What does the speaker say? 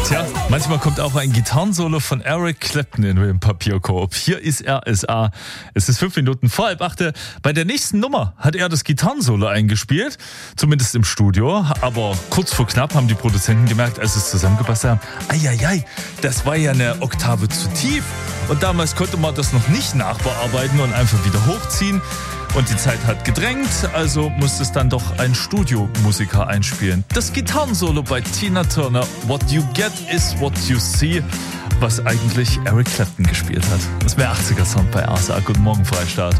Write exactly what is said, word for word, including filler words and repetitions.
Tja, manchmal kommt auch ein Gitarrensolo von Eric Clapton in den Papierkorb. Hier ist R S A. Es ist fünf Minuten vor halb acht. Bei der nächsten Nummer hat er das Gitarrensolo eingespielt, zumindest im Studio. Aber kurz vor knapp haben die Produzenten gemerkt, als sie es zusammengepasst haben, eieiei, das war ja eine Oktave zu tief. Und damals konnte man das noch nicht nachbearbeiten und einfach wieder hochziehen. Und die Zeit hat gedrängt, also musste es dann doch ein Studiomusiker einspielen. Das Gitarrensolo bei Tina Turner, What You Get is What You See, was eigentlich Eric Clapton gespielt hat. Das wäre achtziger Sound bei R S A. Guten Morgen, Freistaat.